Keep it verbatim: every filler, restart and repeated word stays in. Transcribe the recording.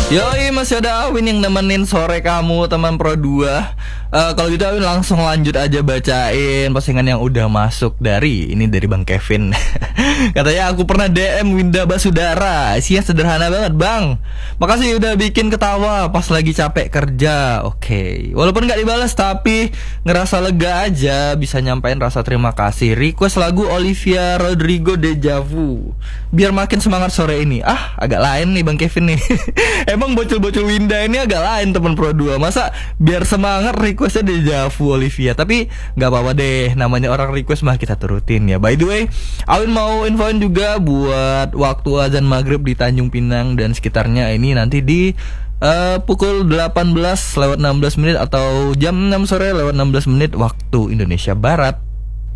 Yoi, masih ada Awin yang nemenin sore kamu teman Pro dua. uh, Kalau gitu Awin langsung lanjut aja bacain postingan yang udah masuk dari ini dari Bang Kevin. Katanya aku pernah D M Winda Basudara. Isinya sederhana banget, Bang. Makasih udah bikin ketawa pas lagi capek kerja. Oke, okay. Walaupun gak dibalas tapi ngerasa lega aja bisa nyampein rasa terima kasih. Request lagu Olivia Rodrigo Deja Vu biar makin semangat sore ini. Ah, agak lain nih Bang Kevin nih. Emang bocil-bocil Winda ini agak lain teman Pro dua. Masa biar semangat requestnya Deja Vu Olivia. Tapi gak apa-apa deh, namanya orang request mah kita turutin ya. By the way, Awin mau infoin juga buat waktu azan maghrib di Tanjung Pinang dan sekitarnya ini nanti di uh, pukul delapan belas lewat enam belas menit atau jam enam sore lewat enam belas menit waktu Indonesia Barat.